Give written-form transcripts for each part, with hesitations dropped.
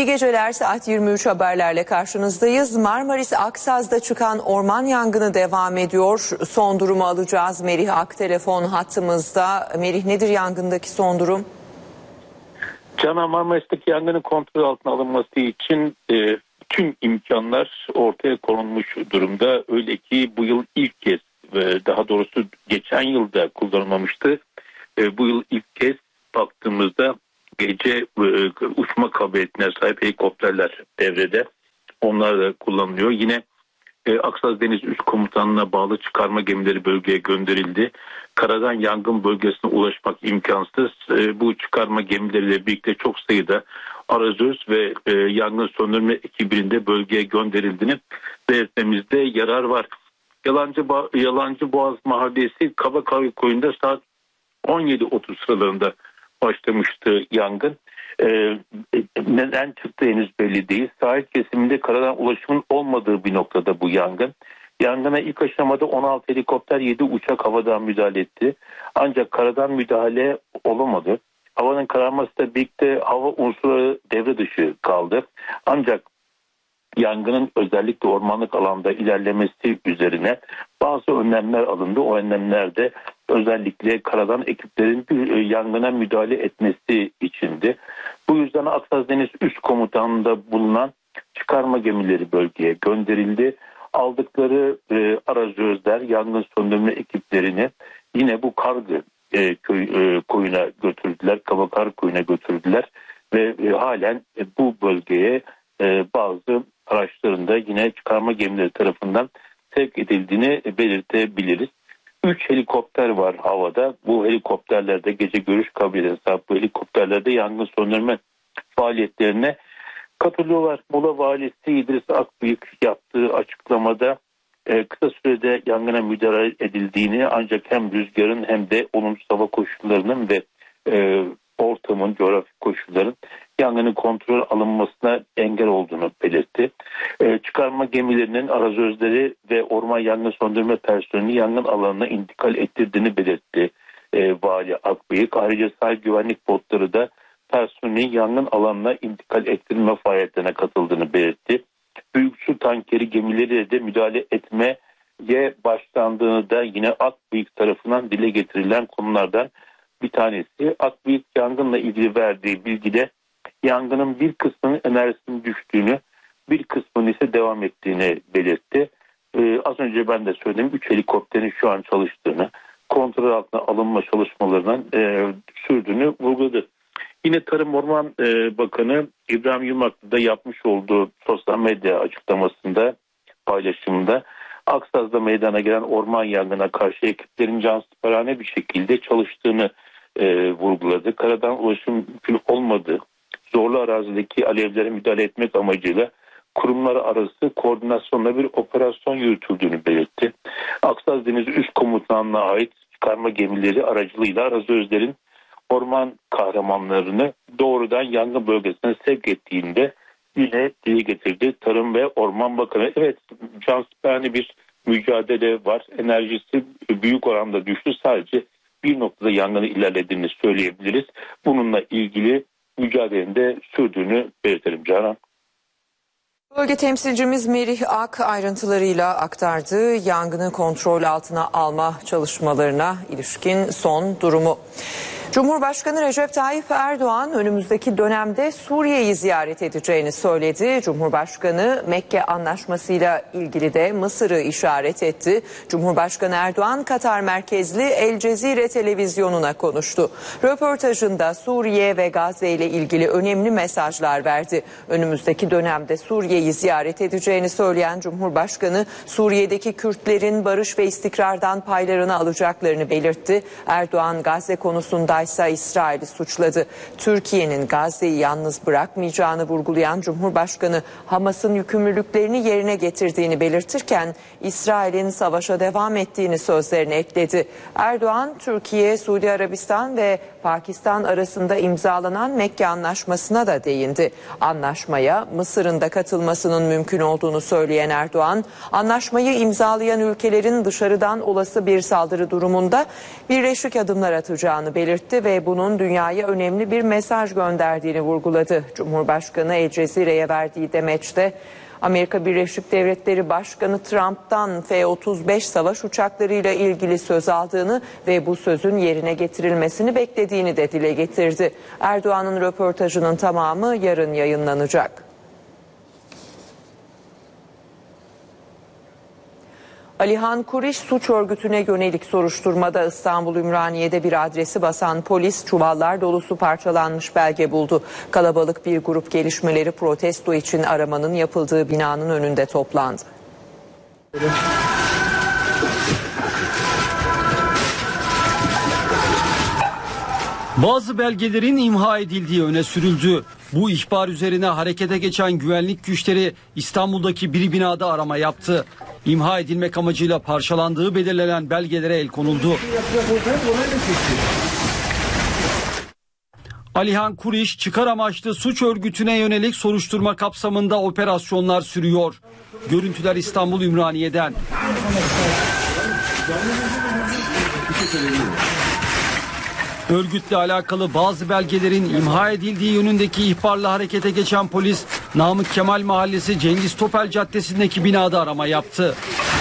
İyi geceler, saat 23 haberlerle karşınızdayız. Marmaris Aksaz'da çıkan orman yangını devam ediyor. Son durumu alacağız. Merih Ak telefon hattımızda. Merih, nedir yangındaki son durum? Canan, Marmaris'teki yangının kontrol altına alınması için tüm imkanlar ortaya konulmuş durumda. Öyle ki bu yıl ilk kez, daha doğrusu geçen yılda kullanılmamıştı. Bu yıl ilk kez baktığımızda gece uçma kabiliyetine sahip helikopterler devrede. Onlar da kullanılıyor. Yine Aksaz Deniz Üst Komutanlığı'na bağlı çıkarma gemileri bölgeye gönderildi. Karadan yangın bölgesine ulaşmak imkansız. Bu çıkarma gemileriyle birlikte çok sayıda arazöz ve yangın söndürme ekibinin de bölgeye gönderildiğini belirtmemizde yarar var. Yalancı Boğaz Mahallesi Kabakay Koyu'nda saat 17.30 sıralarında başlamıştı yangın. Neden çıktı henüz belli değil. Sahil kesiminde karadan ulaşımın olmadığı bir noktada bu yangın. Yangına ilk aşamada 16 helikopter, 7 uçak havadan müdahale etti. Ancak karadan müdahale olamadı. Havanın kararmasıyla birlikte hava unsurları devre dışı kaldı. Ancak yangının özellikle ormanlık alanda ilerlemesi üzerine bazı önlemler alındı. O önlemlerde özellikle karadan ekiplerin yangına müdahale etmesi içindi. Bu yüzden Aksaz Deniz Üst Komutanlığı'nda bulunan çıkarma gemileri bölgeye gönderildi. Aldıkları arazözler yangın söndürme ekiplerini yine bu Kargı koyuna götürdüler, Kabakar koyuna götürdüler ve halen bu bölgeye bazı araçlarında yine çıkarma gemileri tarafından sevk edildiğini belirtebiliriz. 3 helikopter var havada. Bu helikopterlerde gece görüş kabiliyetine sahip bu helikopterlerde yangın söndürme faaliyetlerine katılıyorlar. Muğla Valisi İdris Akbıyık yaptığı açıklamada kısa sürede yangına müdahale edildiğini, ancak hem rüzgarın hem de olumsuz hava koşullarının ve ortamın, coğrafik koşulların yangının kontrol alınmasına engel olduğunu belirtti. Çıkarma gemilerinin arazözleri ve orman yangın söndürme personeli yangın alanına intikal ettirdiğini belirtti Vali Akbıyık. Ayrıca sahil güvenlik botları da personelin yangın alanına intikal ettirme faaliyetlerine katıldığını belirtti. Büyük su tankeri gemileriyle de müdahale etmeye başlandığını da yine Akbıyık tarafından dile getirilen konulardan bir tanesi. Akbıyık yangınla ilgili verdiği bilgide yangının bir kısmının enerjisinin düştüğünü, bir kısmının ise devam ettiğini belirtti. Az önce ben de söyledim, 3 helikopterin şu an çalıştığını, kontrol altına alınma çalışmalarının sürdüğünü vurguladı. Yine Tarım Orman Bakanı İbrahim Yumaklı da yapmış olduğu sosyal medya açıklamasında, paylaşımında Aksaz'da meydana gelen orman yangına karşı ekiplerin cansıparhane bir şekilde çalıştığını vurguladı. Karadan ulaşım mümkün olmadığı, zorlu arazideki alevlere müdahale etmek amacıyla kurumlar arası koordinasyonla bir operasyon yürütüldüğünü belirtti. Aksaz Deniz Üst Komutanlığı'na ait çıkarma gemileri aracılığıyla arazözlerin orman kahramanlarını doğrudan yangın bölgesine sevk ettiğinde yine dile getirdi Tarım ve Orman Bakanı. Evet, cansıparhane bir mücadele var. Enerjisi büyük oranda düştü. Sadece bir noktada yangını ilerlediğini söyleyebiliriz. Bununla ilgili mücadelenin de sürdüğünü belirtelim Canan. Bölge temsilcimiz Merih Ak ayrıntılarıyla aktardı yangını kontrol altına alma çalışmalarına ilişkin son durumu. Cumhurbaşkanı Recep Tayyip Erdoğan önümüzdeki dönemde Suriye'yi ziyaret edeceğini söyledi. Cumhurbaşkanı Mekke Anlaşması'yla ilgili de Mısır'ı işaret etti. Cumhurbaşkanı Erdoğan Katar merkezli El Cezire televizyonuna konuştu. Röportajında Suriye ve Gazze ile ilgili önemli mesajlar verdi. Önümüzdeki dönemde Suriye'yi ziyaret edeceğini söyleyen Cumhurbaşkanı Suriye'deki Kürtlerin barış ve istikrardan paylarını alacaklarını belirtti. Erdoğan Gazze konusunda ise İsrail'i suçladı. Türkiye'nin Gazze'yi yalnız bırakmayacağını vurgulayan Cumhurbaşkanı Hamas'ın yükümlülüklerini yerine getirdiğini belirtirken İsrail'in savaşa devam ettiğini sözlerine ekledi. Erdoğan, Türkiye, Suudi Arabistan ve Pakistan arasında imzalanan Mekke Anlaşması'na da değindi. Anlaşmaya Mısır'ın da katılmasının mümkün olduğunu söyleyen Erdoğan, anlaşmayı imzalayan ülkelerin dışarıdan olası bir saldırı durumunda birleşik adımlar atacağını belirtti. etti ve bunun dünyaya önemli bir mesaj gönderdiğini vurguladı. Cumhurbaşkanı El Cezire'ye verdiği demeçte Amerika Birleşik Devletleri Başkanı Trump'tan F-35 savaş uçaklarıyla ilgili söz aldığını ve bu sözün yerine getirilmesini beklediğini de dile getirdi. Erdoğan'ın röportajının tamamı yarın yayınlanacak. Alihan Kuriş suç örgütüne yönelik soruşturmada İstanbul Ümraniye'de bir adresi basan polis çuvallar dolusu parçalanmış belge buldu. Kalabalık bir grup gelişmeleri protesto için aramanın yapıldığı binanın önünde toplandı. Bazı belgelerin imha edildiği öne sürüldü. Bu ihbar üzerine harekete geçen güvenlik güçleri İstanbul'daki bir binada arama yaptı. İmha edilmek amacıyla parçalandığı belirlenen belgelere el konuldu. Alihan Kuriş çıkar amaçlı suç örgütüne yönelik soruşturma kapsamında operasyonlar sürüyor. Görüntüler İstanbul Ümraniye'den. Örgütle alakalı bazı belgelerin imha edildiği yönündeki ihbarla harekete geçen polis, Namık Kemal Mahallesi Cengiz Topel Caddesi'ndeki binada arama yaptı.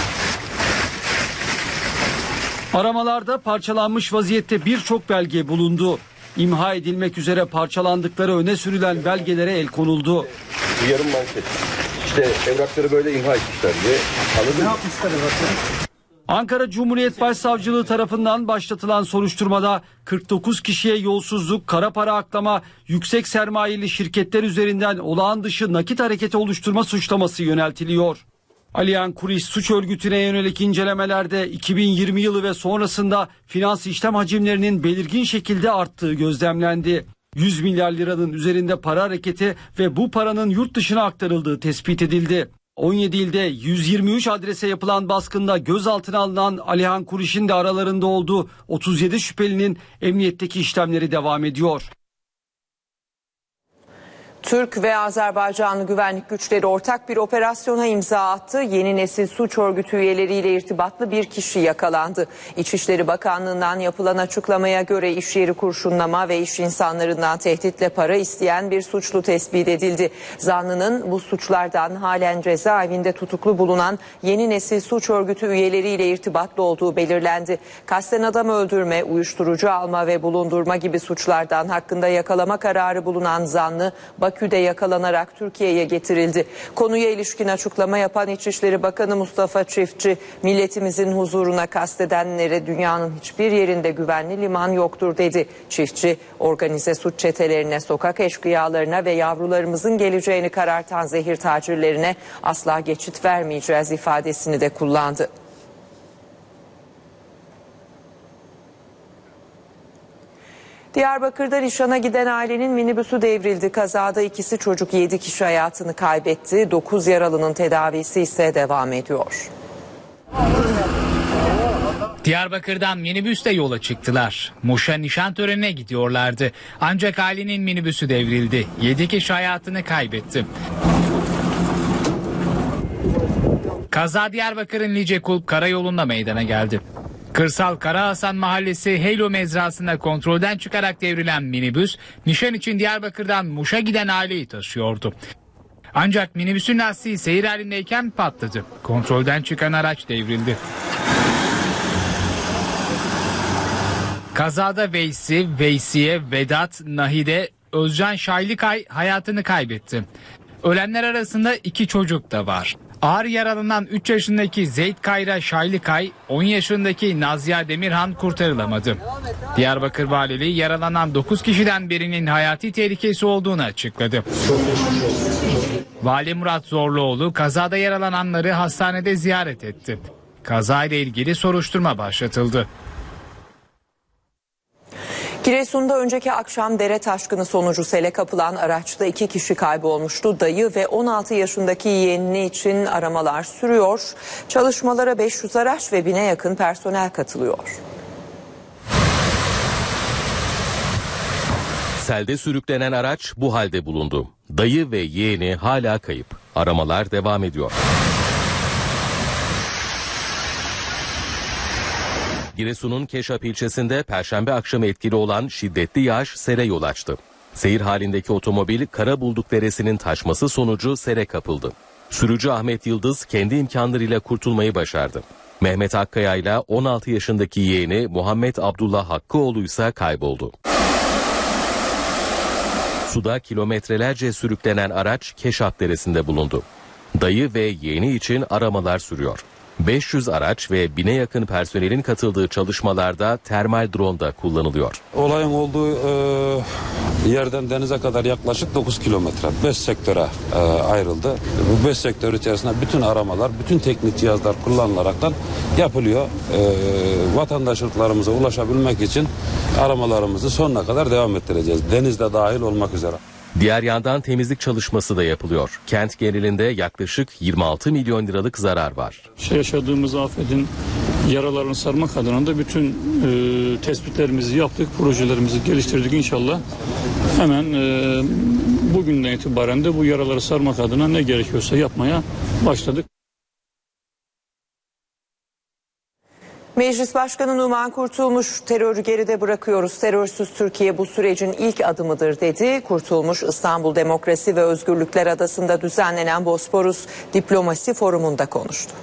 Aramalarda parçalanmış vaziyette birçok belge bulundu. İmha edilmek üzere parçalandıkları öne sürülen belgelere el konuldu. Yarım manşet. İşte evrakları böyle imha etmişler diye. Anladın mı? Ankara Cumhuriyet Başsavcılığı tarafından başlatılan soruşturmada 49 kişiye yolsuzluk, kara para aklama, yüksek sermayeli şirketler üzerinden olağan dışı nakit hareketi oluşturma suçlaması yöneltiliyor. Alihan Kuriş suç örgütüne yönelik incelemelerde 2020 yılı ve sonrasında finans işlem hacimlerinin belirgin şekilde arttığı gözlemlendi. 100 milyar liranın üzerinde para hareketi ve bu paranın yurt dışına aktarıldığı tespit edildi. 17 ilde 123 adrese yapılan baskında gözaltına alınan Alihan Kuriş'in de aralarında olduğu 37 şüphelinin emniyetteki işlemleri devam ediyor. Türk ve Azerbaycanlı güvenlik güçleri ortak bir operasyona imza attı. Yeni nesil suç örgütü üyeleriyle irtibatlı bir kişi yakalandı. İçişleri Bakanlığı'ndan yapılan açıklamaya göre iş yeri kurşunlama ve iş insanlarından tehditle para isteyen bir suçlu tespit edildi. Zanlının bu suçlardan halen cezaevinde tutuklu bulunan yeni nesil suç örgütü üyeleriyle irtibatlı olduğu belirlendi. Kasten adam öldürme, uyuşturucu alma ve bulundurma gibi suçlardan hakkında yakalama kararı bulunan zanlı Bakü'de yakalanarak Türkiye'ye getirildi. Konuya ilişkin açıklama yapan İçişleri Bakanı Mustafa Çiftçi, milletimizin huzuruna kastedenlere dünyanın hiçbir yerinde güvenli liman yoktur dedi. Çiftçi, organize suç çetelerine, sokak eşkıyalarına ve yavrularımızın geleceğini karartan zehir tacirlerine asla geçit vermeyeceğiz ifadesini de kullandı. Diyarbakır'da nişana giden ailenin minibüsü devrildi. Kazada ikisi çocuk 7 kişi hayatını kaybetti. 9 yaralının tedavisi ise devam ediyor. Diyarbakır'dan minibüsle yola çıktılar. Muş'a nişan törenine gidiyorlardı. Ancak ailenin minibüsü devrildi. 7 kişi hayatını kaybetti. Kaza Diyarbakır'ın Licekulp karayolunda meydana geldi. Kırsal Karahasan Mahallesi Heylo mezrasında kontrolden çıkarak devrilen minibüs, nişan için Diyarbakır'dan Muş'a giden aileyi taşıyordu. Ancak minibüsün lastiği seyir halindeyken patladı. Kontrolden çıkan araç devrildi. Kazada Veysiye, Vedat, Nahide, Özcan Şaylıkay hayatını kaybetti. Ölenler arasında 2 çocuk da var. Ağır yaralanan 3 yaşındaki Zeyd Kayra Şaylıkay, 10 yaşındaki Nazya Demirhan kurtarılamadı. Diyarbakır Valiliği yaralanan 9 kişiden birinin hayati tehlikesi olduğunu açıkladı. Vali Murat Zorluoğlu kazada yaralananları hastanede ziyaret etti. Kazayla ilgili soruşturma başlatıldı. Giresun'da önceki akşam dere taşkını sonucu sele kapılan araçta 2 kişi kaybolmuştu. Dayı ve 16 yaşındaki yeğeni için aramalar sürüyor. Çalışmalara 500 araç ve 1000'e yakın personel katılıyor. Selde sürüklenen araç bu halde bulundu. Dayı ve yeğeni hala kayıp. Aramalar devam ediyor. Giresun'un Keşap ilçesinde Perşembe akşamı etkili olan şiddetli yağış sele yol açtı. Seyir halindeki otomobil Karabulduk Deresi'nin taşması sonucu sele kapıldı. Sürücü Ahmet Yıldız kendi imkanlarıyla kurtulmayı başardı. Mehmet Akkaya ile 16 yaşındaki yeğeni Muhammed Abdullah Hakkıoğlu ise kayboldu. Suda kilometrelerce sürüklenen araç Keşap Deresi'nde bulundu. Dayı ve yeğeni için aramalar sürüyor. 500 araç ve 1000'e yakın personelin katıldığı çalışmalarda termal drone da kullanılıyor. Olayın olduğu yerden denize kadar yaklaşık 9 kilometre 5 sektöre ayrıldı. Bu 5 sektör içerisinde bütün aramalar, bütün teknik cihazlar kullanılaraktan yapılıyor. Vatandaşlarımıza ulaşabilmek için aramalarımızı sonuna kadar devam ettireceğiz. Denizde dahil olmak üzere. Diğer yandan temizlik çalışması da yapılıyor. Kent genelinde yaklaşık 26 milyon liralık zarar var. Yaşadığımız afetin yaralarını sarmak adına da bütün tespitlerimizi yaptık, projelerimizi geliştirdik inşallah. Hemen bugünden itibaren de bu yaraları sarmak adına ne gerekiyorsa yapmaya başladık. Meclis Başkanı Numan Kurtulmuş, terörü geride bırakıyoruz, terörsüz Türkiye bu sürecin ilk adımıdır dedi. Kurtulmuş, İstanbul Demokrasi ve Özgürlükler Adası'nda düzenlenen Bosporus Diplomasi Forumu'nda konuştu.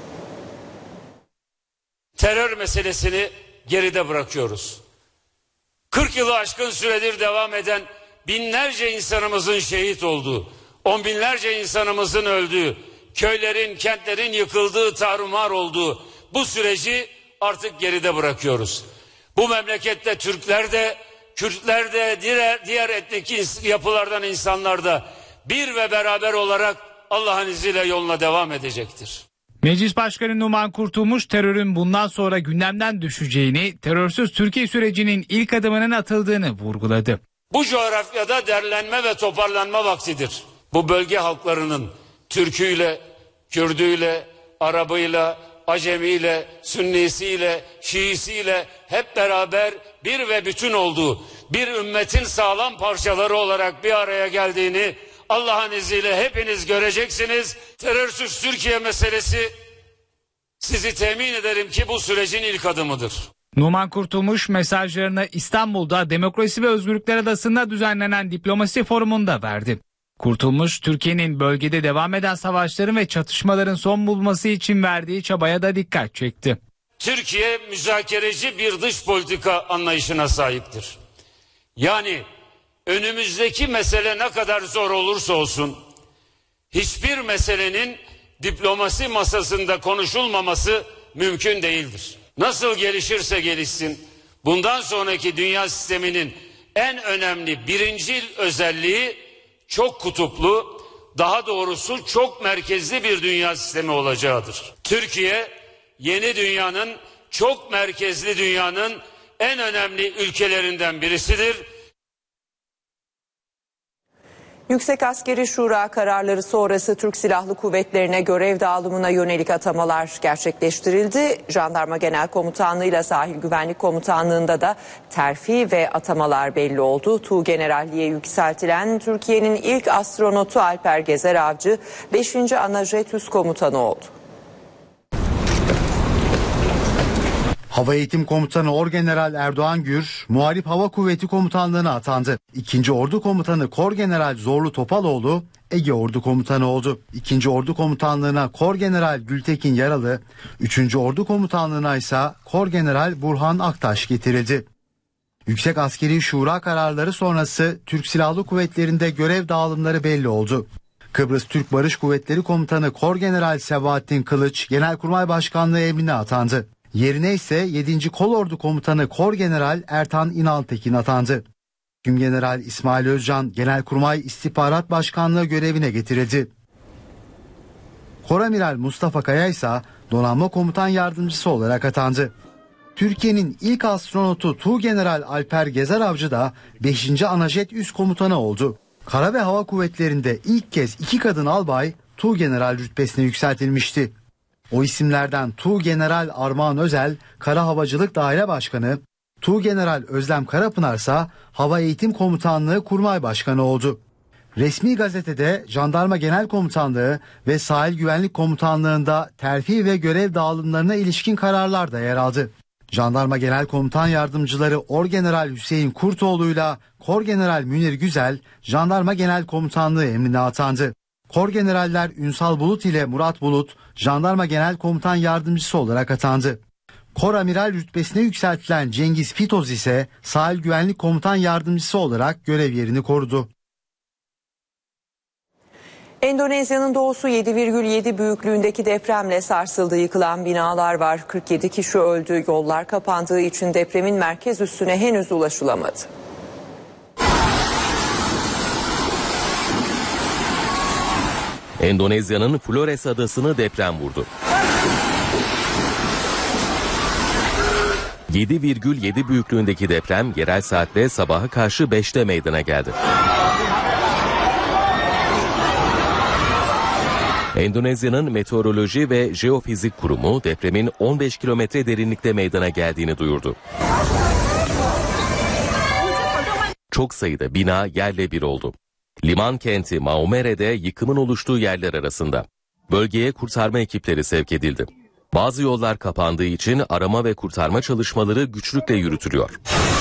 Terör meselesini geride bırakıyoruz. 40 yılı aşkın süredir devam eden binlerce insanımızın şehit olduğu, on binlerce insanımızın öldüğü, köylerin, kentlerin yıkıldığı, tarumar olduğu bu süreci artık geride bırakıyoruz. Bu memlekette Türkler de, Kürtler de, diğer etnik yapılardan insanlar da bir ve beraber olarak Allah'ın izniyle yoluna devam edecektir. Meclis Başkanı Numan Kurtulmuş terörün bundan sonra gündemden düşeceğini, terörsüz Türkiye sürecinin ilk adımının atıldığını vurguladı. Bu coğrafyada derlenme ve toparlanma vaktidir. Bu bölge halklarının Türküyle, Kürdüyle, Arabıyla, Acemiyle, Sünnisiyle, Şiisiyle hep beraber bir ve bütün olduğu bir ümmetin sağlam parçaları olarak bir araya geldiğini Allah'ın izniyle hepiniz göreceksiniz. Terörsüz Türkiye meselesi sizi temin ederim ki bu sürecin ilk adımıdır. Numan Kurtulmuş mesajlarını İstanbul'da Demokrasi ve Özgürlükler Adası'nda düzenlenen Diplomasi Forumu'nda verdi. Kurtulmuş, Türkiye'nin bölgede devam eden savaşların ve çatışmaların son bulması için verdiği çabaya da dikkat çekti. Türkiye müzakereci bir dış politika anlayışına sahiptir. Yani önümüzdeki mesele ne kadar zor olursa olsun, hiçbir meselenin diplomasi masasında konuşulmaması mümkün değildir. Nasıl gelişirse gelişsin, bundan sonraki dünya sisteminin en önemli birincil özelliği çok kutuplu, daha doğrusu çok merkezli bir dünya sistemi olacağıdır. Türkiye, yeni dünyanın, çok merkezli dünyanın en önemli ülkelerinden birisidir. Yüksek Askeri Şura kararları sonrası Türk Silahlı Kuvvetleri'ne görev dağılımına yönelik atamalar gerçekleştirildi. Jandarma Genel Komutanlığı ile Sahil Güvenlik Komutanlığı'nda da terfi ve atamalar belli oldu. Tuğgeneralliğe yükseltilen Türkiye'nin ilk astronotu Alper Gezer Avcı 5. Anajet Üst Komutanı oldu. Hava Eğitim Komutanı Orgeneral Erdoğan Gür, Muharip Hava Kuvveti Komutanlığı'na atandı. 2. Ordu Komutanı Korgeneral Zorlu Topaloğlu, Ege Ordu Komutanı oldu. 2. Ordu Komutanlığı'na Korgeneral Gültekin Yaralı, 3. Ordu Komutanlığı'na ise Korgeneral Burhan Aktaş getirildi. Yüksek Askeri Şura kararları sonrası Türk Silahlı Kuvvetleri'nde görev dağılımları belli oldu. Kıbrıs Türk Barış Kuvvetleri Komutanı Korgeneral Sebahattin Kılıç, Genelkurmay Başkanlığı emrine atandı. Yerine ise 7. Kolordu Komutanı Korgeneral Ertan İnaltekin atandı. Tümgeneral İsmail Özcan Genelkurmay İstihbarat Başkanlığı görevine getirildi. Koramiral Mustafa Kaya ise Donanma Komutan Yardımcısı olarak atandı. Türkiye'nin ilk astronotu Tuğgeneral Alper Gezer Avcı da 5. Anajet Üst Komutanı oldu. Kara ve Hava Kuvvetleri'nde ilk kez 2 kadın albay Tuğgeneral rütbesine yükseltilmişti. O isimlerden Tuğgeneral Armağan Özel, Kara Havacılık Daire Başkanı, Tuğgeneral Özlem Karapınar ise Hava Eğitim Komutanlığı Kurmay Başkanı oldu. Resmi gazetede Jandarma Genel Komutanlığı ve Sahil Güvenlik Komutanlığı'nda terfi ve görev dağılımlarına ilişkin kararlar da yer aldı. Jandarma Genel Komutan Yardımcıları Orgeneral Hüseyin Kurtoğlu'yla Korgeneral Münir Güzel Jandarma Genel Komutanlığı emrine atandı. Korgeneraller Ünsal Bulut ile Murat Bulut Jandarma Genel Komutan Yardımcısı olarak atandı. Koramiral rütbesine yükseltilen Cengiz Fitoz ise Sahil Güvenlik Komutan Yardımcısı olarak görev yerini korudu. Endonezya'nın doğusu 7,7 büyüklüğündeki depremle sarsıldı, yıkılan binalar var. 47 kişi öldü, yollar kapandığı için depremin merkez üssüne henüz ulaşılamadı. Endonezya'nın Flores adasını deprem vurdu. 7,7 büyüklüğündeki deprem yerel saatle sabaha karşı 5'te meydana geldi. Endonezya'nın Meteoroloji ve Jeofizik Kurumu depremin 15 kilometre derinlikte meydana geldiğini duyurdu. Çok sayıda bina yerle bir oldu. Liman kenti Maumere'de yıkımın oluştuğu yerler arasında. Bölgeye kurtarma ekipleri sevk edildi. Bazı yollar kapandığı için arama ve kurtarma çalışmaları güçlükle yürütülüyor.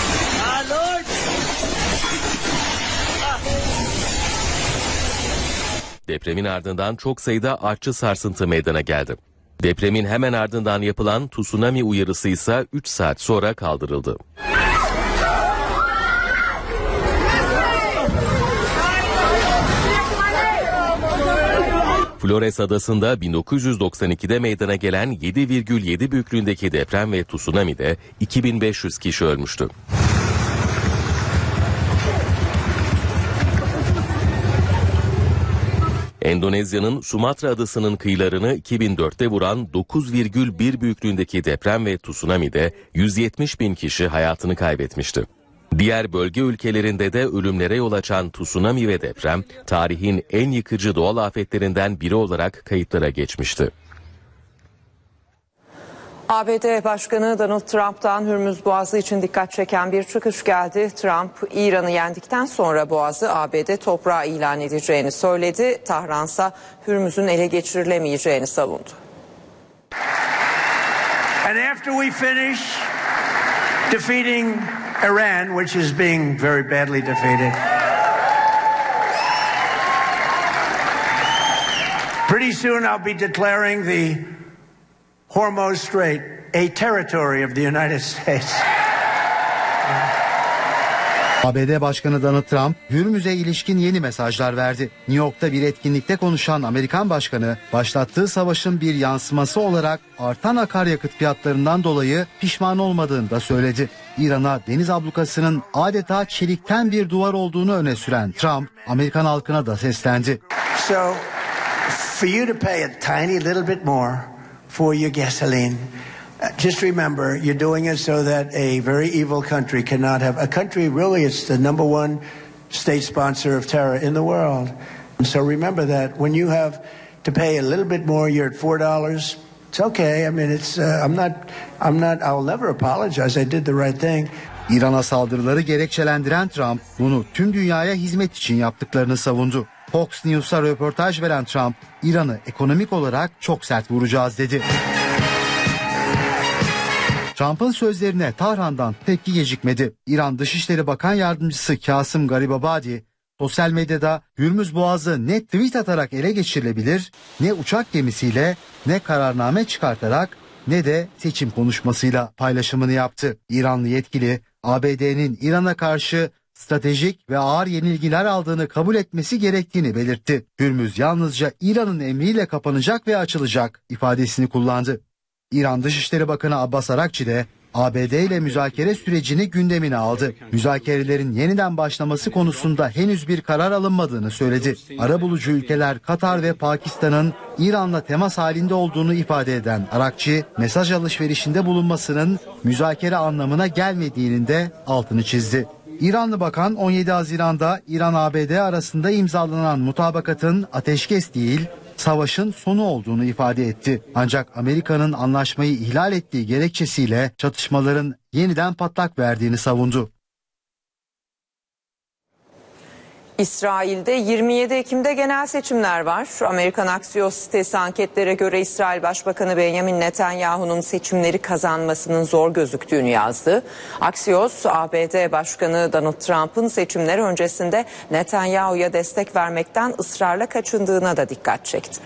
Depremin ardından çok sayıda artçı sarsıntı meydana geldi. Depremin hemen ardından yapılan tsunami uyarısı ise 3 saat sonra kaldırıldı. Flores adasında 1992'de meydana gelen 7,7 büyüklüğündeki deprem ve tsunami'de 2500 kişi ölmüştü. Endonezya'nın Sumatra adasının kıyılarını 2004'te vuran 9,1 büyüklüğündeki deprem ve tsunami'de 170 bin kişi hayatını kaybetmişti. Diğer bölge ülkelerinde de ölümlere yol açan tsunami ve deprem tarihin en yıkıcı doğal afetlerinden biri olarak kayıtlara geçmişti. ABD Başkanı Donald Trump'tan Hürmüz Boğazı için dikkat çeken bir çıkış geldi. Trump, İran'ı yendikten sonra Boğazı ABD toprağı ilan edeceğini söyledi. Tahran'sa Hürmüz'ün ele geçirilemeyeceğini savundu. And after we finish defeating Iran, which is being very badly defeated, pretty soon I'll be declaring the Hormuz Strait a territory of the United States. ABD Başkanı Donald Trump, Hürmüz'e ilişkin yeni mesajlar verdi. New York'ta bir etkinlikte konuşan Amerikan Başkanı, başlattığı savaşın bir yansıması olarak artan akaryakıt fiyatlarından dolayı pişman olmadığını da söyledi. İran'a deniz ablukasının adeta çelikten bir duvar olduğunu öne süren Trump, Amerikan halkına da seslendi. So, for you to pay a tiny little bit more for your gasoline, just remember you're doing it so that a very evil country cannot have a country. Really, it's the number one state sponsor of terror in the world. So remember that when you have to pay a little bit more, you're at $4. It's okay. I mean, it's I'll never apologize. I did the right thing. İran'a saldırıları gerekçelendiren Trump, bunu tüm dünyaya hizmet için yaptıklarını savundu. Fox News'a röportaj veren Trump, İran'ı ekonomik olarak çok sert vuracağız dedi. Trump'ın sözlerine Tahran'dan tepki gecikmedi. İran Dışişleri Bakan Yardımcısı Kasım Garibabadi, sosyal medyada Hürmüz Boğazı ne tweet atarak ele geçirilebilir, ne uçak gemisiyle, ne kararname çıkartarak, ne de seçim konuşmasıyla paylaşımını yaptı. İranlı yetkili, ABD'nin İran'a karşı stratejik ve ağır yenilgiler aldığını kabul etmesi gerektiğini belirtti. Hürmüz yalnızca İran'ın emriyle kapanacak ve açılacak ifadesini kullandı. İran Dışişleri Bakanı Abbas Arakçi de ABD ile müzakere sürecini gündemine aldı. Müzakerelerin yeniden başlaması konusunda henüz bir karar alınmadığını söyledi. Arabulucu ülkeler Katar ve Pakistan'ın İran'la temas halinde olduğunu ifade eden Arakçi, mesaj alışverişinde bulunmasının müzakere anlamına gelmediğinin de altını çizdi. İranlı bakan 17 Haziran'da İran-ABD arasında imzalanan mutabakatın ateşkes değil, savaşın sonu olduğunu ifade etti. Ancak Amerika'nın anlaşmayı ihlal ettiği gerekçesiyle çatışmaların yeniden patlak verdiğini savundu. İsrail'de 27 Ekim'de genel seçimler var. Amerikan Axios sitesi anketlere göre İsrail Başbakanı Benjamin Netanyahu'nun seçimleri kazanmasının zor gözüktüğünü yazdı. Axios, ABD Başkanı Donald Trump'ın seçimler öncesinde Netanyahu'ya destek vermekten ısrarla kaçındığına da dikkat çekti.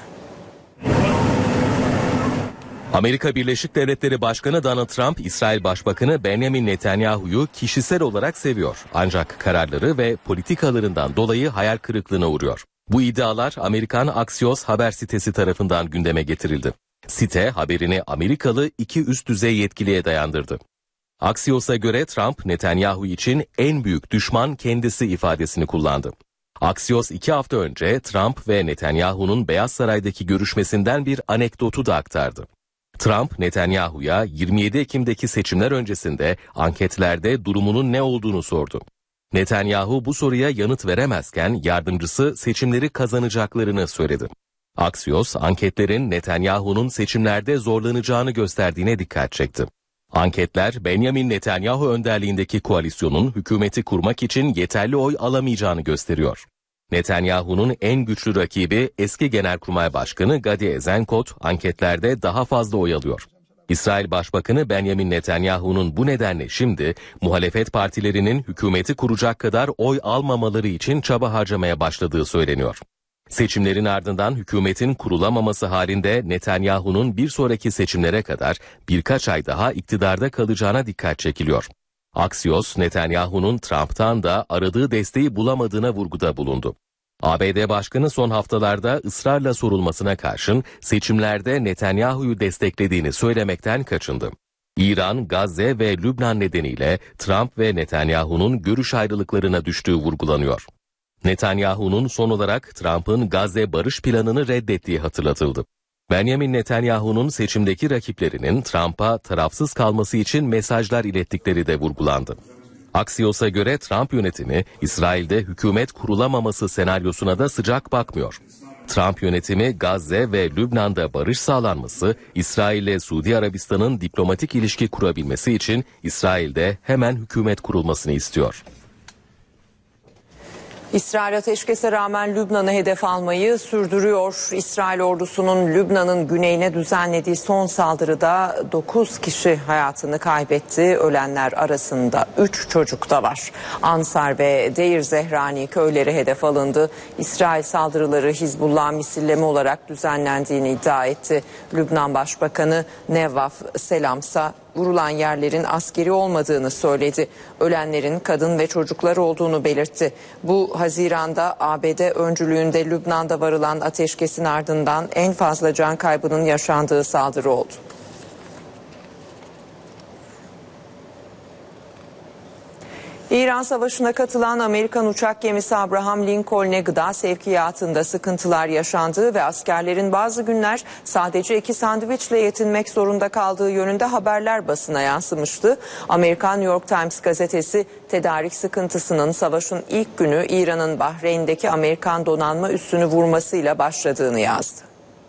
Amerika Birleşik Devletleri Başkanı Donald Trump, İsrail Başbakanı Benjamin Netanyahu'yu kişisel olarak seviyor. Ancak kararları ve politikalarından dolayı hayal kırıklığına uğruyor. Bu iddialar Amerikan Axios haber sitesi tarafından gündeme getirildi. Site haberini Amerikalı iki üst düzey yetkiliye dayandırdı. Axios'a göre Trump, Netanyahu için en büyük düşman kendisi ifadesini kullandı. Axios 2 hafta önce Trump ve Netanyahu'nun Beyaz Saray'daki görüşmesinden bir anekdotu da aktardı. Trump, Netanyahu'ya 27 Ekim'deki seçimler öncesinde anketlerde durumunun ne olduğunu sordu. Netanyahu bu soruya yanıt veremezken yardımcısı seçimleri kazanacaklarını söyledi. Axios, anketlerin Netanyahu'nun seçimlerde zorlanacağını gösterdiğine dikkat çekti. Anketler, Benjamin Netanyahu önderliğindeki koalisyonun hükümeti kurmak için yeterli oy alamayacağını gösteriyor. Netanyahu'nun en güçlü rakibi eski Genelkurmay Başkanı Gadi Eisenkot anketlerde daha fazla oy alıyor. İsrail Başbakanı Benjamin Netanyahu'nun bu nedenle şimdi muhalefet partilerinin hükümeti kuracak kadar oy almamaları için çaba harcamaya başladığı söyleniyor. Seçimlerin ardından hükümetin kurulamaması halinde Netanyahu'nun bir sonraki seçimlere kadar birkaç ay daha iktidarda kalacağına dikkat çekiliyor. Axios, Netanyahu'nun Trump'tan da aradığı desteği bulamadığına vurguda bulundu. ABD Başkanı son haftalarda ısrarla sorulmasına karşın seçimlerde Netanyahu'yu desteklediğini söylemekten kaçındı. İran, Gazze ve Lübnan nedeniyle Trump ve Netanyahu'nun görüş ayrılıklarına düştüğü vurgulanıyor. Netanyahu'nun son olarak Trump'ın Gazze barış planını reddettiği hatırlatıldı. Benjamin Netanyahu'nun seçimdeki rakiplerinin Trump'a tarafsız kalması için mesajlar ilettikleri de vurgulandı. Axios'a göre Trump yönetimi İsrail'de hükümet kurulamaması senaryosuna da sıcak bakmıyor. Trump yönetimi Gazze ve Lübnan'da barış sağlanması, İsrail ile Suudi Arabistan'ın diplomatik ilişki kurabilmesi için İsrail'de hemen hükümet kurulmasını istiyor. İsrail ateşkese rağmen Lübnan'ı hedef almayı sürdürüyor. İsrail ordusunun Lübnan'ın güneyine düzenlediği son saldırıda 9 kişi hayatını kaybetti. Ölenler arasında 3 çocuk da var. Ansar ve Deir Zehrani köyleri hedef alındı. İsrail saldırıları Hizbullah misilleme olarak düzenlendiğini iddia etti. Lübnan Başbakanı Nevaf Selamsa vurulan yerlerin askeri olmadığını söyledi. Ölenlerin kadın ve çocuklar olduğunu belirtti. Bu Haziran'da ABD öncülüğünde Lübnan'da varılan ateşkesin ardından en fazla can kaybının yaşandığı saldırı oldu. İran Savaşı'na katılan Amerikan uçak gemisi Abraham Lincoln'e gıda sevkiyatında sıkıntılar yaşandığı ve askerlerin bazı günler sadece 2 sandviçle yetinmek zorunda kaldığı yönünde haberler basına yansımıştı. Amerikan New York Times gazetesi tedarik sıkıntısının savaşın ilk günü İran'ın Bahreyn'deki Amerikan donanma üssünü vurmasıyla başladığını yazdı.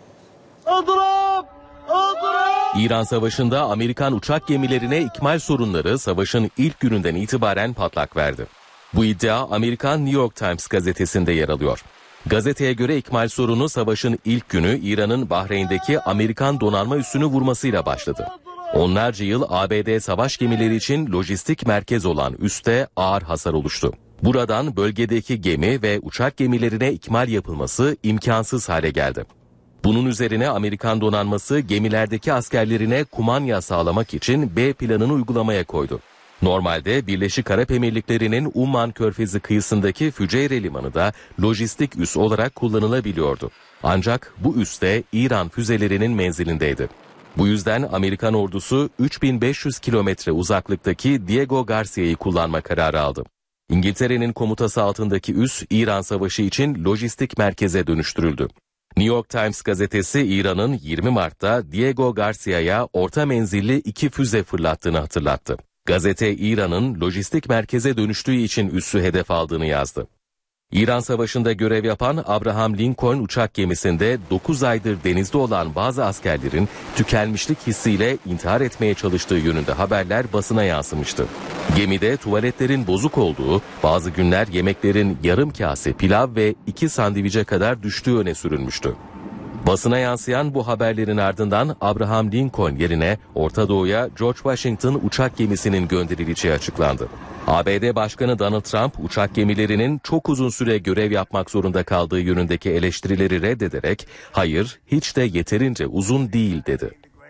İran Savaşı'nda Amerikan uçak gemilerine ikmal sorunları savaşın ilk gününden itibaren patlak verdi. Bu iddia Amerikan New York Times gazetesinde yer alıyor. Gazeteye göre ikmal sorunu savaşın ilk günü İran'ın Bahreyn'deki Amerikan donanma üssünü vurmasıyla başladı. Onlarca yıl ABD savaş gemileri için lojistik merkez olan üste ağır hasar oluştu. Buradan bölgedeki gemi ve uçak gemilerine ikmal yapılması imkansız hale geldi. Bunun üzerine Amerikan donanması gemilerdeki askerlerine kumanya sağlamak için B planını uygulamaya koydu. Normalde Birleşik Arap Emirlikleri'nin Umman Körfezi kıyısındaki Füceyre Limanı da lojistik üs olarak kullanılabiliyordu. Ancak bu üs de İran füzelerinin menzilindeydi. Bu yüzden Amerikan ordusu 3500 kilometre uzaklıktaki Diego Garcia'yı kullanma kararı aldı. İngiltere'nin komutası altındaki üs İran Savaşı için lojistik merkeze dönüştürüldü. New York Times gazetesi İran'ın 20 Mart'ta Diego Garcia'ya orta menzilli 2 füze fırlattığını hatırlattı. Gazete İran'ın lojistik merkeze dönüştüğü için üssü hedef aldığını yazdı. İran Savaşı'nda görev yapan Abraham Lincoln uçak gemisinde 9 aydır denizde olan bazı askerlerin tükenmişlik hissiyle intihar etmeye çalıştığı yönünde haberler basına yansımıştı. Gemide tuvaletlerin bozuk olduğu, bazı günler yemeklerin yarım kase pilav ve 2 sandviçe kadar düştüğü öne sürülmüştü. Basına yansıyan bu haberlerin ardından Abraham Lincoln yerine Orta Doğu'ya George Washington uçak gemisinin gönderileceği açıklandı. ABD Başkanı Donald Trump uçak gemilerinin çok uzun süre görev yapmak zorunda kaldığı yönündeki eleştirileri reddederek hayır hiç de yeterince uzun değil dedi.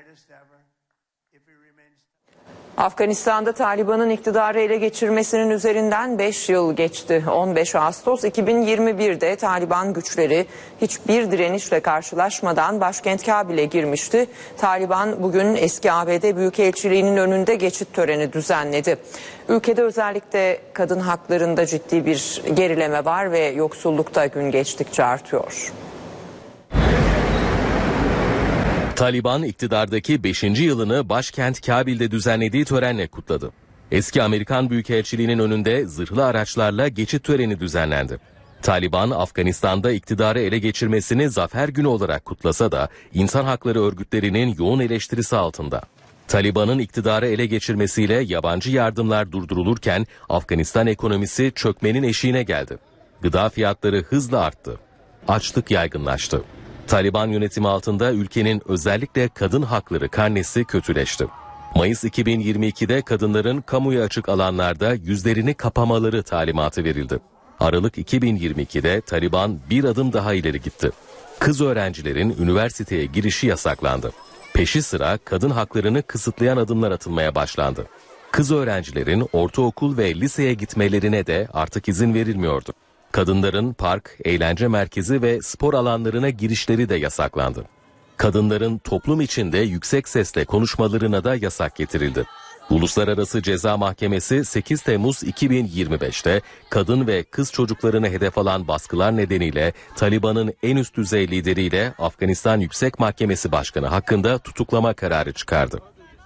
Afganistan'da Taliban'ın iktidarı ele geçirmesinin üzerinden 5 yıl geçti. 15 Ağustos 2021'de Taliban güçleri hiçbir direnişle karşılaşmadan başkent Kabil'e girmişti. Taliban bugün eski ABD Büyükelçiliği'nin önünde geçit töreni düzenledi. Ülkede özellikle kadın haklarında ciddi bir gerileme var ve yoksulluk da gün geçtikçe artıyor. Taliban iktidardaki 5. yılını başkent Kabil'de düzenlediği törenle kutladı. Eski Amerikan Büyükelçiliği'nin önünde zırhlı araçlarla geçit töreni düzenlendi. Taliban, Afganistan'da iktidarı ele geçirmesini zafer günü olarak kutlasa da insan hakları örgütlerinin yoğun eleştirisi altında. Taliban'ın iktidarı ele geçirmesiyle yabancı yardımlar durdurulurken Afganistan ekonomisi çökmenin eşiğine geldi. Gıda fiyatları hızla arttı. Açlık yaygınlaştı. Taliban yönetimi altında ülkenin özellikle kadın hakları karnesi kötüleşti. Mayıs 2022'de kadınların kamuya açık alanlarda yüzlerini kapamaları talimatı verildi. Aralık 2022'de Taliban bir adım daha ileri gitti. Kız öğrencilerin üniversiteye girişi yasaklandı. Peşi sıra kadın haklarını kısıtlayan adımlar atılmaya başlandı. Kız öğrencilerin ortaokul ve liseye gitmelerine de artık izin verilmiyordu. Kadınların park, eğlence merkezi ve spor alanlarına girişleri de yasaklandı. Kadınların toplum içinde yüksek sesle konuşmalarına da yasak getirildi. Uluslararası Ceza Mahkemesi 8 Temmuz 2025'te kadın ve kız çocuklarını hedef alan baskılar nedeniyle Taliban'ın en üst düzey lideriyle Afganistan Yüksek Mahkemesi Başkanı hakkında tutuklama kararı çıkardı.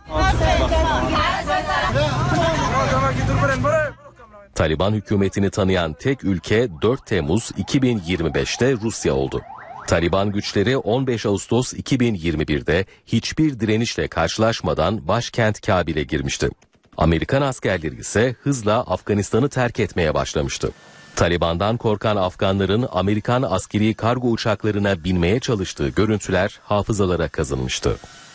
Taliban hükümetini tanıyan tek ülke 4 Temmuz 2025'te Rusya oldu. Taliban güçleri 15 Ağustos 2021'de hiçbir direnişle karşılaşmadan başkent Kabil'e girmişti. Amerikan askerleri ise hızla Afganistan'ı terk etmeye başlamıştı. Taliban'dan korkan Afganların Amerikan askeri kargo uçaklarına binmeye çalıştığı görüntüler hafızalara kazınmıştı.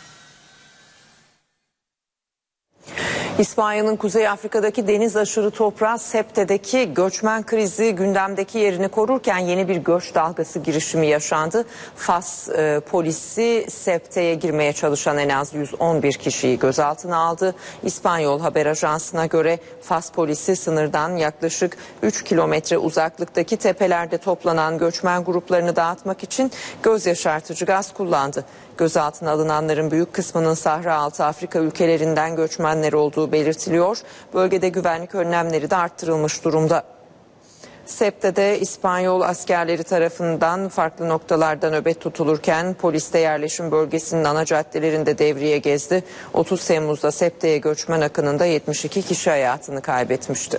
İspanya'nın Kuzey Afrika'daki deniz aşırı toprağı Septe'deki göçmen krizi gündemdeki yerini korurken yeni bir göç dalgası girişimi yaşandı. Fas polisi Septe'ye girmeye çalışan en az 111 kişiyi gözaltına aldı. İspanyol haber ajansına göre Fas polisi sınırdan yaklaşık 3 kilometre uzaklıktaki tepelerde toplanan göçmen gruplarını dağıtmak için göz yaşartıcı gaz kullandı. Gözaltına alınanların büyük kısmının Sahra Altı Afrika ülkelerinden göçmenler olduğu belirtiliyor. Bölgede güvenlik önlemleri de arttırılmış durumda. Septe'de İspanyol askerleri tarafından farklı noktalarda nöbet tutulurken polis de yerleşim bölgesinin ana caddelerinde devriye gezdi. 30 Temmuz'da Septe'ye göçmen akınında 72 kişi hayatını kaybetmişti.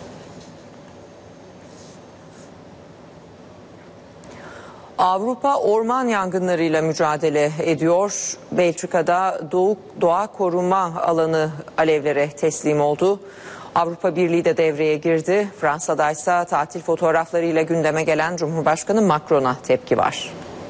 Avrupa orman yangınlarıyla mücadele ediyor. Belçika'da doğa koruma alanı alevlere teslim oldu. Avrupa Birliği de devreye girdi. Fransa'da ise tatil fotoğraflarıyla gündeme gelen Cumhurbaşkanı Macron'a tepki var.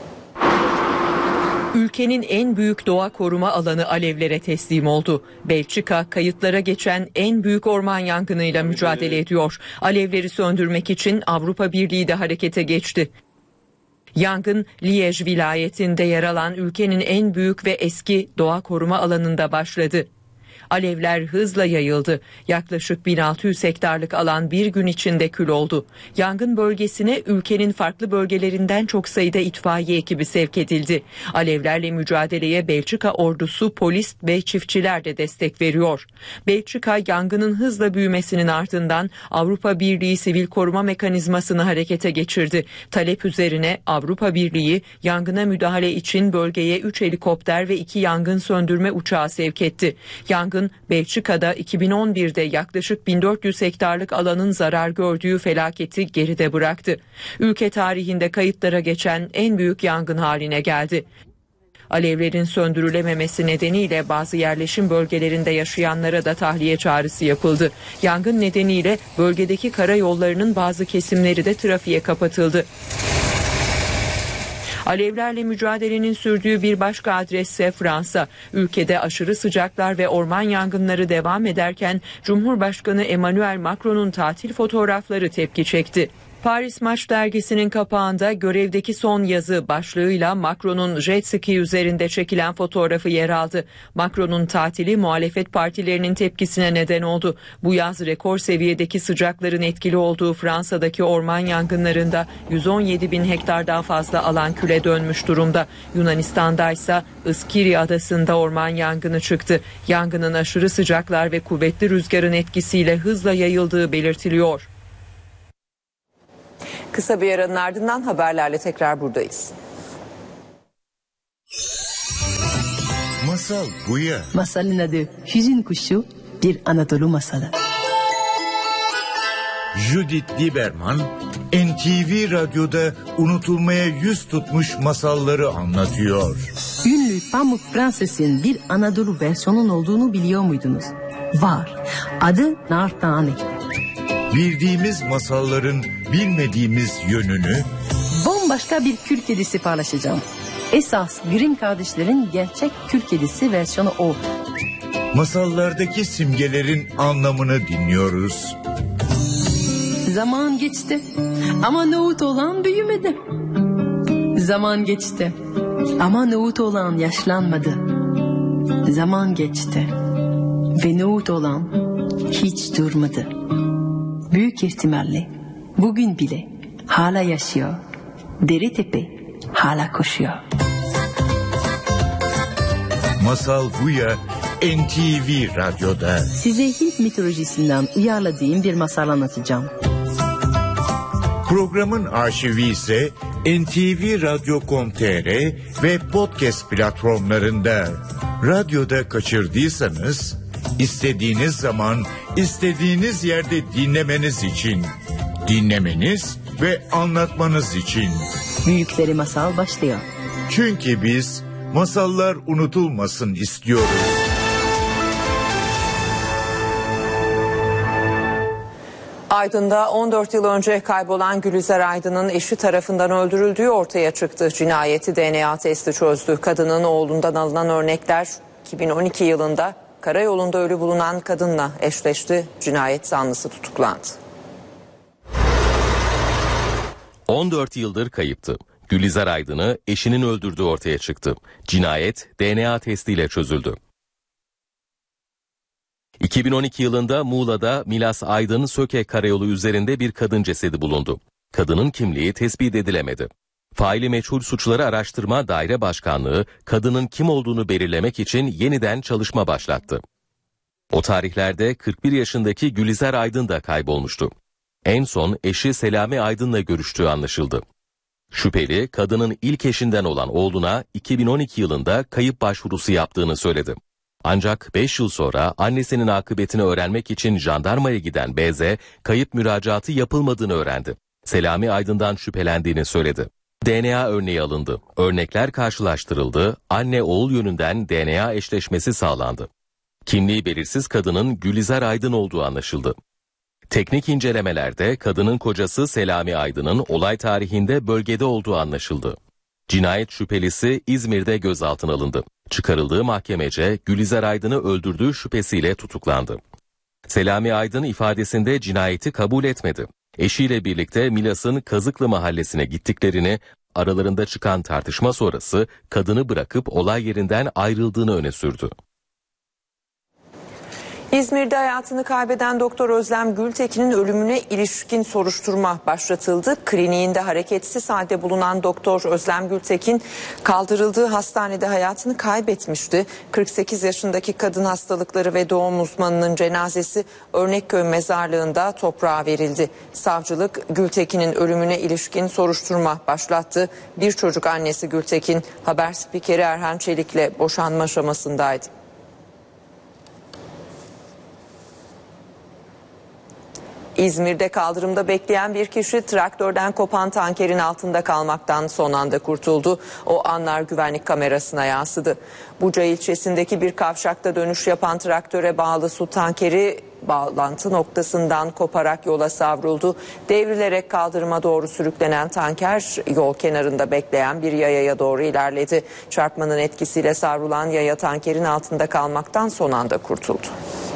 Ülkenin en büyük doğa koruma alanı alevlere teslim oldu. Belçika kayıtlara geçen en büyük orman yangınıyla mücadele ediyor. Alevleri söndürmek için Avrupa Birliği de harekete geçti. Yangın Liège vilayetinde yer alan ülkenin en büyük ve eski doğa koruma alanında başladı. Alevler hızla yayıldı. Yaklaşık 1600 hektarlık alan bir gün içinde kül oldu. Yangın bölgesine ülkenin farklı bölgelerinden çok sayıda itfaiye ekibi sevk edildi. Alevlerle mücadeleye Belçika ordusu, polis ve çiftçiler de destek veriyor. Belçika yangının hızla büyümesinin ardından Avrupa Birliği Sivil Koruma Mekanizmasını harekete geçirdi. Talep üzerine Avrupa Birliği yangına müdahale için bölgeye 3 helikopter ve 2 yangın söndürme uçağı sevk etti. Yangın yangın Belçika'da 2011'de yaklaşık 1400 hektarlık alanın zarar gördüğü felaketi geride bıraktı. Ülke tarihinde kayıtlara geçen en büyük yangın haline geldi. Alevlerin söndürülememesi nedeniyle bazı yerleşim bölgelerinde yaşayanlara da tahliye çağrısı yapıldı. Yangın nedeniyle bölgedeki karayollarının bazı kesimleri de trafiğe kapatıldı. Alevlerle mücadelenin sürdüğü bir başka adresse Fransa. Ülkede aşırı sıcaklar ve orman yangınları devam ederken Cumhurbaşkanı Emmanuel Macron'un tatil fotoğrafları tepki çekti. Paris Match dergisinin kapağında görevdeki son yazı başlığıyla Macron'un jet ski üzerinde çekilen fotoğrafı yer aldı. Macron'un tatili muhalefet partilerinin tepkisine neden oldu. Bu yaz rekor seviyedeki sıcakların etkili olduğu Fransa'daki orman yangınlarında 117 bin hektardan fazla alan küle dönmüş durumda. Yunanistan'da ise Iskiri adasında orman yangını çıktı. Yangının aşırı sıcaklar ve kuvvetli rüzgarın etkisiyle hızla yayıldığı belirtiliyor. Kısa bir aranın ardından haberlerle tekrar buradayız. Masal Buya. Masalın adı Hüzün Kuşu, bir Anadolu masalı. Judith Lieberman, NTV Radyo'da unutulmaya yüz tutmuş masalları anlatıyor. Ünlü Pamuk Prenses'in bir Anadolu versiyonun olduğunu biliyor muydunuz? Var. Adı Nar Tane. Bildiğimiz masalların bilmediğimiz yönünü Bambaşka bir kül kedisi paylaşacağım. Esas Grimm kardeşlerin gerçek kül kedisi versiyonu o. Masallardaki simgelerin anlamını dinliyoruz. Zaman geçti ama nohut olan büyümedi. Zaman geçti ama nohut olan yaşlanmadı. Zaman geçti ve nohut olan hiç durmadı. Büyük ihtimalle bugün bile hala yaşıyor. Deritepe hala koşuyor. Masal Buya NTV Radyo'da. Size Hint mitolojisinden uyarladığım bir masal anlatacağım. Programın arşivi ise ntvradyo.com.tr ve podcast platformlarında. Radyoda kaçırdıysanız istediğiniz zaman, istediğiniz yerde dinlemeniz için, dinlemeniz ve anlatmanız için. Büyükleri Masal başlıyor. Çünkü biz masallar unutulmasın istiyoruz. Aydın'da 14 yıl önce kaybolan Gülizar Aydın'ın eşi tarafından öldürüldüğü ortaya çıktı. Cinayeti DNA testi çözdü. Kadının oğlundan alınan örnekler 2012 yılında karayolunda ölü bulunan kadınla eşleşti. Cinayet zanlısı tutuklandı. 14 yıldır kayıptı. Gülizar Aydın'ı eşinin öldürdüğü ortaya çıktı. Cinayet DNA testiyle çözüldü. 2012 yılında Muğla'da Milas Aydın Söke karayolu üzerinde bir kadın cesedi bulundu. Kadının kimliği tespit edilemedi. Faili meçhul suçları araştırma daire başkanlığı kadının kim olduğunu belirlemek için yeniden çalışma başlattı. O tarihlerde 41 yaşındaki Gülizar Aydın da kaybolmuştu. En son eşi Selami Aydın'la görüştüğü anlaşıldı. Şüpheli kadının ilk eşinden olan oğluna 2012 yılında kayıp başvurusu yaptığını söyledi. Ancak 5 yıl sonra annesinin akıbetini öğrenmek için jandarmaya giden BZ kayıp müracaatı yapılmadığını öğrendi. Selami Aydın'dan şüphelendiğini söyledi. DNA örneği alındı. Örnekler karşılaştırıldı. Anne oğul yönünden DNA eşleşmesi sağlandı. Kimliği belirsiz kadının Gülizar Aydın olduğu anlaşıldı. Teknik incelemelerde kadının kocası Selami Aydın'ın olay tarihinde bölgede olduğu anlaşıldı. Cinayet şüphelisi İzmir'de gözaltına alındı. Çıkarıldığı mahkemece Gülizar Aydın'ı öldürdüğü şüphesiyle tutuklandı. Selami Aydın ifadesinde cinayeti kabul etmedi. Eşiyle birlikte Milas'ın Kazıklı mahallesine gittiklerini, aralarında çıkan tartışma sonrası kadını bırakıp olay yerinden ayrıldığını öne sürdü. İzmir'de hayatını kaybeden Doktor Özlem Gültekin'in ölümüne ilişkin soruşturma başlatıldı. Kliniğinde hareketsiz halde bulunan Doktor Özlem Gültekin kaldırıldığı hastanede hayatını kaybetmişti. 48 yaşındaki kadın hastalıkları ve doğum uzmanının cenazesi Örnekköy mezarlığında toprağa verildi. Savcılık Gültekin'in ölümüne ilişkin soruşturma başlattı. Bir çocuk annesi Gültekin haber spikeri Erhan Çelik'le boşanma aşamasındaydı. İzmir'de kaldırımda bekleyen bir kişi traktörden kopan tankerin altında kalmaktan son anda kurtuldu. O anlar güvenlik kamerasına yansıdı. Buca ilçesindeki bir kavşakta dönüş yapan traktöre bağlı su tankeri bağlantı noktasından koparak yola savruldu. Devrilerek kaldırıma doğru sürüklenen tanker yol kenarında bekleyen bir yayaya doğru ilerledi. Çarpmanın etkisiyle savrulan yaya tankerin altında kalmaktan son anda kurtuldu.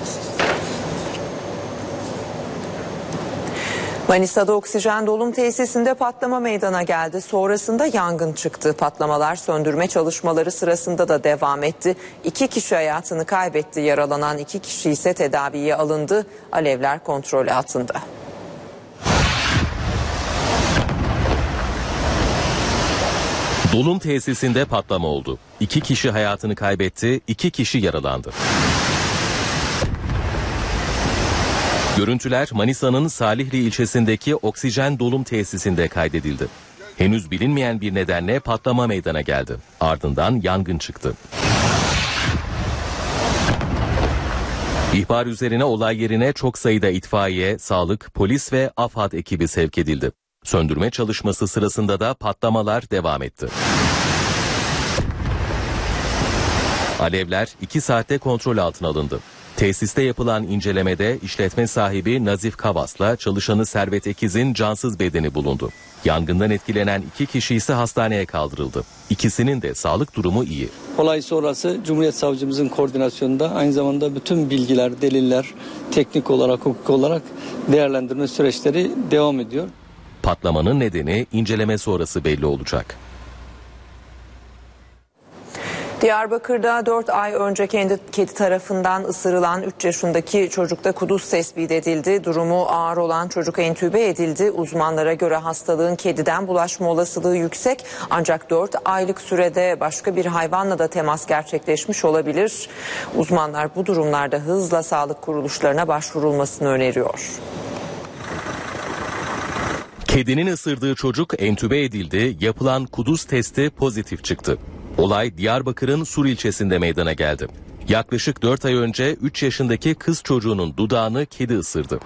Manisa'da oksijen dolum tesisinde patlama meydana geldi. Sonrasında yangın çıktı. Patlamalar söndürme çalışmaları sırasında da devam etti. 2 kişi hayatını kaybetti. Yaralanan 2 kişi ise tedaviye alındı. Alevler kontrol altında. Dolum tesisinde patlama oldu. 2 kişi hayatını kaybetti, 2 kişi yaralandı. Görüntüler Manisa'nın Salihli ilçesindeki oksijen dolum tesisinde kaydedildi. Henüz bilinmeyen bir nedenle patlama meydana geldi. Ardından yangın çıktı. İhbar üzerine olay yerine çok sayıda itfaiye, sağlık, polis ve AFAD ekibi sevk edildi. Söndürme çalışması sırasında da patlamalar devam etti. Alevler 2 saatte kontrol altına alındı. Tesiste yapılan incelemede işletme sahibi Nazif Kavas'la çalışanı Servet Ekiz'in cansız bedeni bulundu. Yangından etkilenen 2 kişi ise hastaneye kaldırıldı. İkisinin de sağlık durumu iyi. Olay sonrası Cumhuriyet Savcımızın koordinasyonunda aynı zamanda bütün bilgiler, deliller teknik olarak, hukuk olarak değerlendirme süreçleri devam ediyor. Patlamanın nedeni inceleme sonrası belli olacak. Diyarbakır'da 4 ay önce kedi tarafından ısırılan 3 yaşındaki çocukta kuduz tespit edildi. Durumu ağır olan çocuk entübe edildi. Uzmanlara göre hastalığın kediden bulaşma olasılığı yüksek. Ancak 4 aylık sürede başka bir hayvanla da temas gerçekleşmiş olabilir. Uzmanlar bu durumlarda hızla sağlık kuruluşlarına başvurulmasını öneriyor. Kedinin ısırdığı çocuk entübe edildi. Yapılan kuduz testi pozitif çıktı. Olay Diyarbakır'ın Sur ilçesinde meydana geldi. Yaklaşık 4 ay önce 3 yaşındaki kız çocuğunun dudağını kedi ısırdı.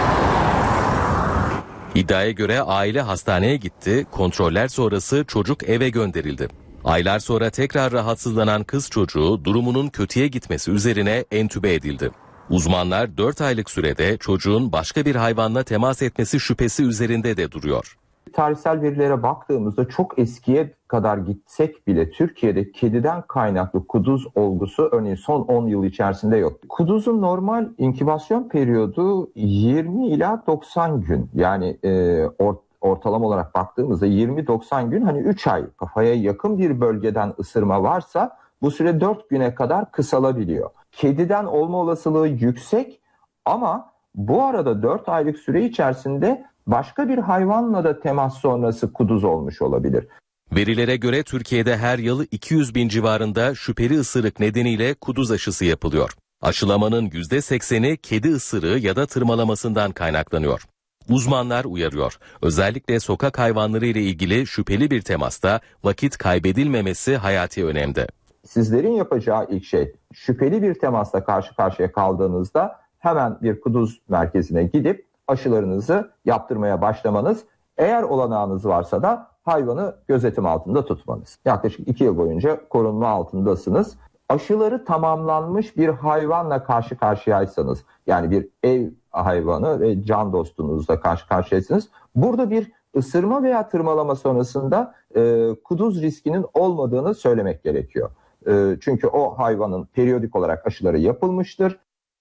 İddiaya göre aile hastaneye gitti, kontroller sonrası çocuk eve gönderildi. Aylar sonra tekrar rahatsızlanan kız çocuğu durumunun kötüye gitmesi üzerine entübe edildi. Uzmanlar 4 aylık sürede çocuğun başka bir hayvanla temas etmesi şüphesi üzerinde de duruyor. Tarihsel verilere baktığımızda çok eskiye kadar gitsek bile Türkiye'de kediden kaynaklı kuduz olgusu örneğin son 10 yıl içerisinde yok. Kuduzun normal inkübasyon periyodu 20 ila 90 gün. Yani ortalama olarak baktığımızda 20-90 gün, hani 3 ay kafaya yakın bir bölgeden ısırma varsa bu süre 4 güne kadar kısalabiliyor. Kediden olma olasılığı yüksek ama bu arada 4 aylık süre içerisinde başka bir hayvanla da temas sonrası kuduz olmuş olabilir. Verilere göre Türkiye'de her yıl 200 bin civarında şüpheli ısırık nedeniyle kuduz aşısı yapılıyor. Aşılamanın %80'i kedi ısırığı ya da tırmalamasından kaynaklanıyor. Uzmanlar uyarıyor. Özellikle sokak hayvanları ile ilgili şüpheli bir temasta vakit kaybedilmemesi hayati önemde. Sizlerin yapacağı ilk şey, şüpheli bir temasla karşı karşıya kaldığınızda hemen bir kuduz merkezine gidip aşılarınızı yaptırmaya başlamanız. Eğer olanağınız varsa da hayvanı gözetim altında tutmanız. Yaklaşık 2 yıl boyunca korunma altındasınız. Aşıları tamamlanmış bir hayvanla karşı karşıyaysanız, yani bir ev hayvanı ve can dostunuzla karşı karşıyaysanız, burada bir ısırma veya tırmalama sonrasında kuduz riskinin olmadığını söylemek gerekiyor. Çünkü o hayvanın periyodik olarak aşıları yapılmıştır.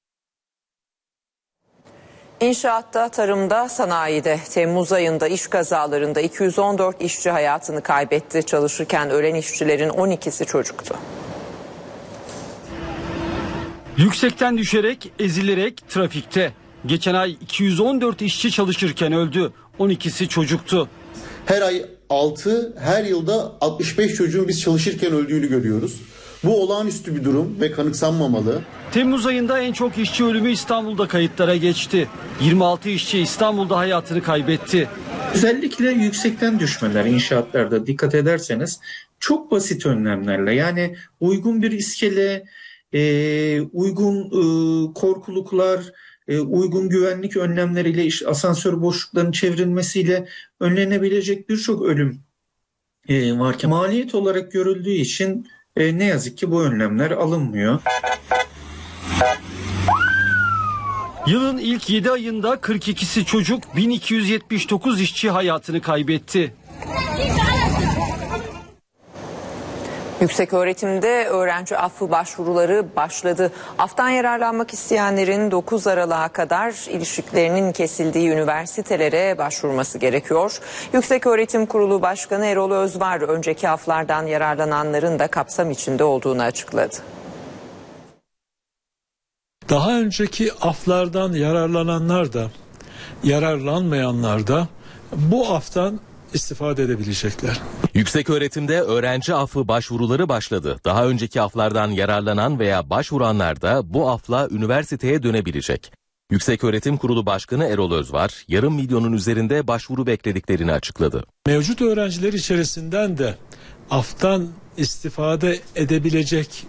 İnşaatta, tarımda, sanayide Temmuz ayında iş kazalarında 214 işçi hayatını kaybetti. Çalışırken ölen işçilerin 12'si çocuktu. Yüksekten düşerek, ezilerek trafikte. Geçen ay 214 işçi çalışırken öldü. 12'si çocuktu. Her ay 6, her yılda 65 çocuğun biz çalışırken öldüğünü görüyoruz. Bu olağanüstü bir durum ve kanıksanmamalı. Temmuz ayında en çok işçi ölümü İstanbul'da kayıtlara geçti. 26 işçi İstanbul'da hayatını kaybetti. Özellikle yüksekten düşmeler inşaatlarda dikkat ederseniz çok basit önlemlerle, yani uygun bir iskele, uygun korkuluklar, uygun güvenlik önlemleriyle, asansör boşluklarının çevrilmesiyle önlenebilecek birçok ölüm varken maliyet olarak görüldüğü için ne yazık ki bu önlemler alınmıyor. Yılın ilk 7 ayında 42'si çocuk, 1279 işçi hayatını kaybetti. Yükseköğretimde öğrenci affı başvuruları başladı. Aftan yararlanmak isteyenlerin 9 Aralık'a kadar ilişkilerinin kesildiği üniversitelere başvurması gerekiyor. Yükseköğretim Kurulu Başkanı Erol Özvar önceki aflardan yararlananların da kapsam içinde olduğunu açıkladı. Daha önceki aflardan yararlananlar da yararlanmayanlar da bu aftan istifade edebilecekler. Yükseköğretimde öğrenci affı başvuruları başladı. Daha önceki aflardan yararlanan veya başvuranlar da bu afla üniversiteye dönebilecek. Yükseköğretim Kurulu Başkanı Erol Özvar, yarım milyonun üzerinde başvuru beklediklerini açıkladı. Mevcut öğrenciler içerisinden de aftan istifade edebilecek